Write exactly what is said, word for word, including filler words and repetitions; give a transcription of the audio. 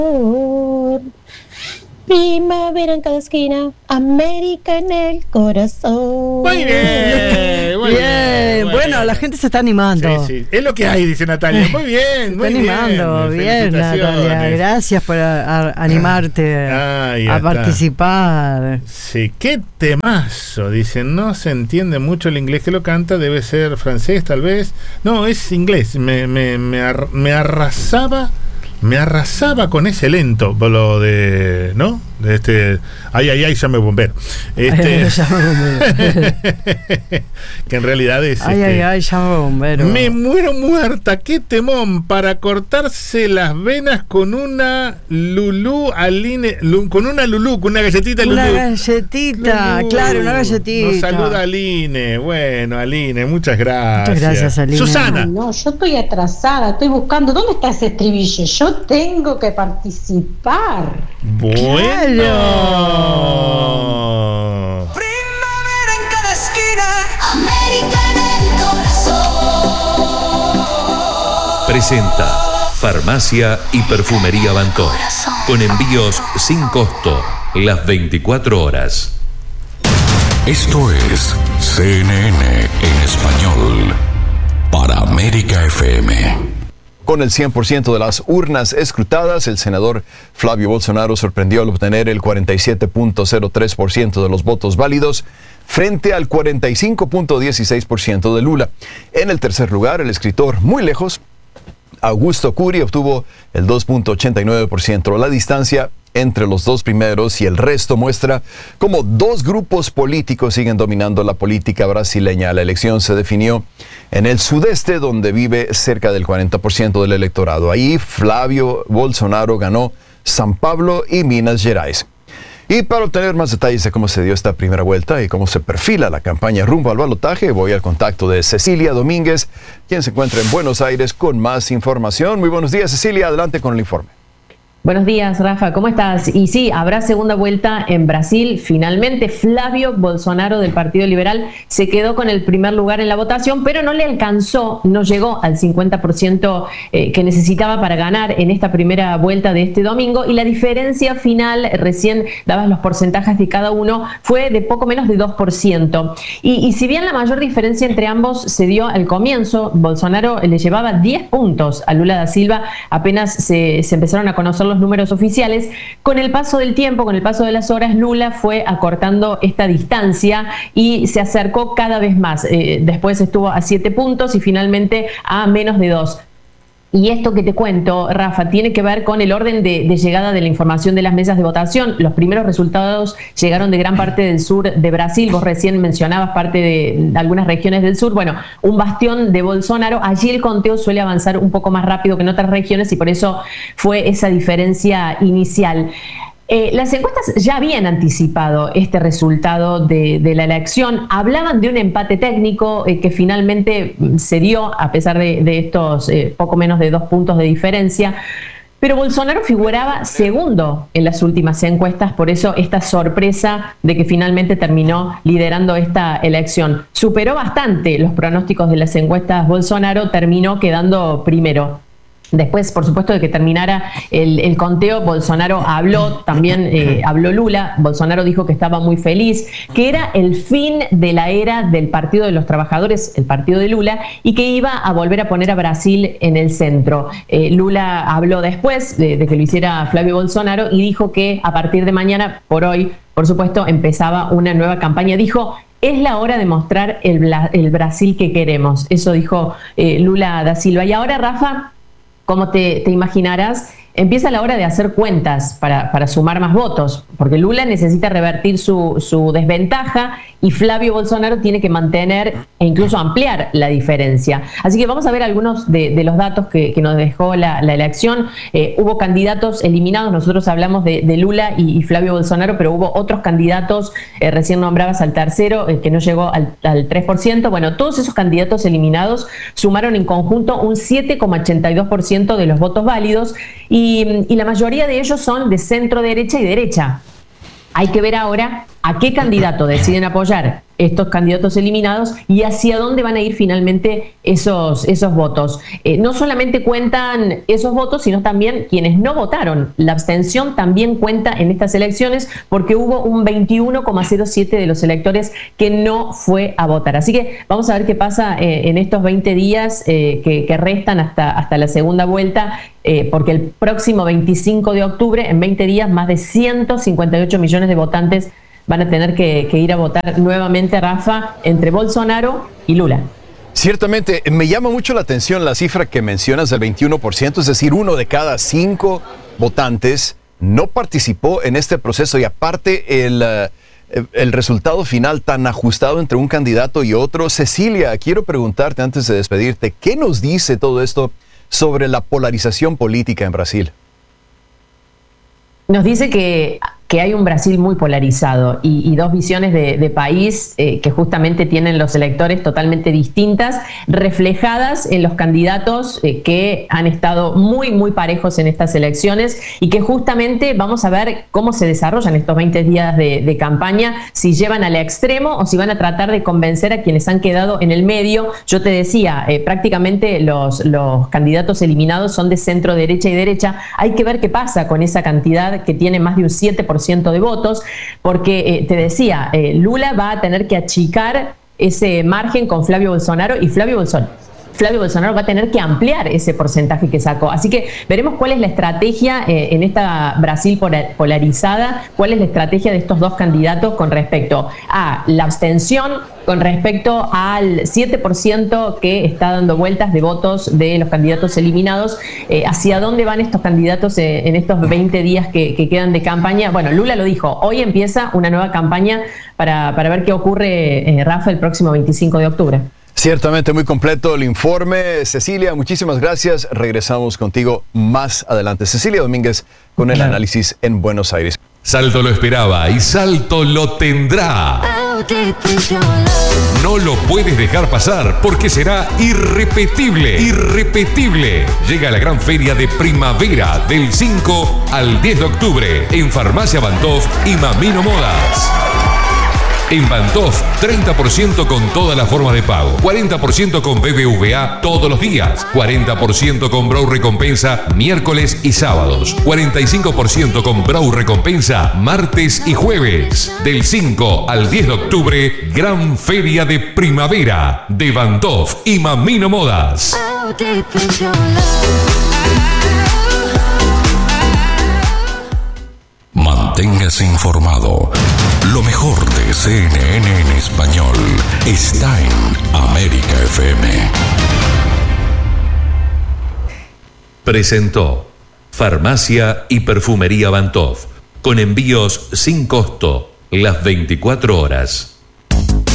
Primavera en cada esquina, América en el corazón. Muy bien, muy bien. Bien, Bueno, bueno, la gente se está animando. Sí, sí. Es lo que hay, dice Natalia. Muy bien, Se muy está animando, bien. bien, Natalia. Felicitaciones. Gracias por a- a- animarte Ahí a está. participar. Sí, qué temazo. Dicen, no se entiende mucho el inglés que lo canta, debe ser francés tal vez. No, es inglés. Me, me, me, ar- me arrasaba, me arrasaba con ese lento, lo de, ¿no? De este, ay, ay, ay, llame bombero. Este, Llama bombero. que en realidad es. Ay, este, ay, ay, llama bombero. Me muero muerta, qué temón para cortarse las venas con una Lulú Aline, lu- con una Lulú, con una galletita Una Lulú. galletita, Lulú. claro, una galletita. Nos saluda Aline. Bueno, Aline, muchas gracias. Muchas gracias, Aline. Susana. Ay, no, yo estoy atrasada, estoy buscando. ¿Dónde está ese estribillo? Yo tengo que participar. Bueno. Primavera en cada esquina, América en el corazón. Presenta Farmacia y Perfumería Bantón, con envíos sin costo las veinticuatro horas. Esto es C N N en español para América F M. Con el cien por ciento de las urnas escrutadas, el senador Flavio Bolsonaro sorprendió al obtener el cuarenta y siete punto cero tres por ciento de los votos válidos frente al cuarenta y cinco punto dieciséis por ciento de Lula. En el tercer lugar, el escritor muy lejos, Augusto Curi, obtuvo el dos punto ochenta y nueve por ciento. La distancia entre los dos primeros y el resto muestra cómo dos grupos políticos siguen dominando la política brasileña. La elección se definió en el sudeste, donde vive cerca del cuarenta por ciento del electorado. Ahí Flavio Bolsonaro ganó San Pablo y Minas Gerais. Y para obtener más detalles de cómo se dio esta primera vuelta y cómo se perfila la campaña rumbo al balotaje, voy al contacto de Cecilia Domínguez, quien se encuentra en Buenos Aires con más información. Muy buenos días, Cecilia, adelante con el informe. Buenos días, Rafa, ¿cómo estás? Y sí, habrá segunda vuelta en Brasil. Finalmente, Flavio Bolsonaro del Partido Liberal se quedó con el primer lugar en la votación, pero no le alcanzó, no llegó al cincuenta por ciento eh, que necesitaba para ganar en esta primera vuelta de este domingo. Y la diferencia final, recién dabas los porcentajes de cada uno, fue de poco menos de dos por ciento. Y, y si bien la mayor diferencia entre ambos se dio al comienzo, Bolsonaro le llevaba diez puntos a Lula da Silva, apenas se, se empezaron a conocer los números oficiales. Con el paso del tiempo, con el paso de las horas, Lula fue acortando esta distancia y se acercó cada vez más. Eh, después estuvo a siete puntos y finalmente a menos de dos. Y esto que te cuento, Rafa, tiene que ver con el orden de, de llegada de la información de las mesas de votación. Los primeros resultados llegaron de gran parte del sur de Brasil. Vos recién mencionabas parte de algunas regiones del sur. Bueno, un bastión de Bolsonaro. Allí el conteo suele avanzar un poco más rápido que en otras regiones y por eso fue esa diferencia inicial. Eh, las encuestas ya habían anticipado este resultado de, de la elección. Hablaban de un empate técnico eh, que finalmente se dio a pesar de, de estos eh, poco menos de dos puntos de diferencia. Pero Bolsonaro figuraba segundo en las últimas encuestas, por eso esta sorpresa de que finalmente terminó liderando esta elección. Superó bastante los pronósticos de las encuestas Bolsonaro, terminó quedando primero. Después, por supuesto, de que terminara el, el conteo, Bolsonaro habló, también eh, habló Lula. Bolsonaro dijo que estaba muy feliz, que era el fin de la era del Partido de los Trabajadores, el partido de Lula, y que iba a volver a poner a Brasil en el centro. Eh, Lula habló después de, de que lo hiciera Flavio Bolsonaro y dijo que a partir de mañana, por hoy, por supuesto, empezaba una nueva campaña. Dijo: es la hora de mostrar el, el Brasil que queremos. Eso dijo eh, Lula da Silva. Y ahora, Rafa, como te, te imaginarás, empieza la hora de hacer cuentas para, para sumar más votos, porque Lula necesita revertir su, su desventaja y Flavio Bolsonaro tiene que mantener e incluso ampliar la diferencia. Así que vamos a ver algunos de, de los datos que, que nos dejó la, la elección. Eh, hubo candidatos eliminados, nosotros hablamos de, de Lula y, y Flavio Bolsonaro, pero hubo otros candidatos, eh, recién nombrabas al tercero, eh, que no llegó al, al tres por ciento. Bueno, todos esos candidatos eliminados sumaron en conjunto un siete coma ochenta y dos por ciento de los votos válidos y, y la mayoría de ellos son de centro derecha y derecha. Hay que ver ahora a qué candidato deciden apoyar estos candidatos eliminados y hacia dónde van a ir finalmente esos, esos votos. Eh, no solamente cuentan esos votos, sino también quienes no votaron. La abstención también cuenta en estas elecciones porque hubo un veintiuno coma cero siete de los electores que no fue a votar. Así que vamos a ver qué pasa eh, en estos veinte días eh, que, que restan hasta, hasta la segunda vuelta, eh, porque el próximo veinticinco de octubre, en veinte días, más de ciento cincuenta y ocho millones de votantes van a tener que, que ir a votar nuevamente, Rafa, entre Bolsonaro y Lula. Ciertamente, me llama mucho la atención la cifra que mencionas del veintiuno por ciento, es decir, uno de cada cinco votantes no participó en este proceso y aparte el, uh, el resultado final tan ajustado entre un candidato y otro. Cecilia, quiero preguntarte antes de despedirte, ¿qué nos dice todo esto sobre la polarización política en Brasil? Nos dice que, que hay un Brasil muy polarizado y, y dos visiones de, de país eh, que justamente tienen los electores totalmente distintas, reflejadas en los candidatos eh, que han estado muy, muy parejos en estas elecciones y que justamente vamos a ver cómo se desarrollan estos veinte días de, de campaña, si llevan al extremo o si van a tratar de convencer a quienes han quedado en el medio. Yo te decía, eh, prácticamente los, los candidatos eliminados son de centro derecha y derecha. Hay que ver qué pasa con esa cantidad que tiene más de un siete por ciento de votos, porque eh, te decía, eh, Lula va a tener que achicar ese margen con Flavio Bolsonaro y Flavio Bolsonaro. Flavio Bolsonaro va a tener que ampliar ese porcentaje que sacó. Así que veremos cuál es la estrategia eh, en esta Brasil polarizada, cuál es la estrategia de estos dos candidatos con respecto a la abstención, con respecto al siete por ciento que está dando vueltas de votos de los candidatos eliminados. Eh, ¿Hacia dónde van estos candidatos eh, en estos veinte días que, que quedan de campaña? Bueno, Lula lo dijo, hoy empieza una nueva campaña para, para ver qué ocurre, eh, Rafa, el próximo veinticinco de octubre. Ciertamente muy completo el informe. Cecilia, muchísimas gracias. Regresamos contigo más adelante. Cecilia Domínguez con el análisis en Buenos Aires. Salto lo esperaba y Salto lo tendrá. No lo puedes dejar pasar porque será irrepetible, irrepetible. Llega la gran feria de primavera del cinco al diez de octubre en Farmacia Bantoff y Mamino Modas. En Bantoff, treinta por ciento con todas las formas de pago, cuarenta por ciento con B B V A todos los días, cuarenta por ciento con Brow Recompensa miércoles y sábados, cuarenta y cinco por ciento con Brow Recompensa martes y jueves. Del cinco al diez de octubre, gran feria de primavera de Bantoff y Mamino Modas. Manténgase informado. Lo mejor de C N N en español está en América F M. Presentó Farmacia y Perfumería Bantoff, con envíos sin costo las veinticuatro horas.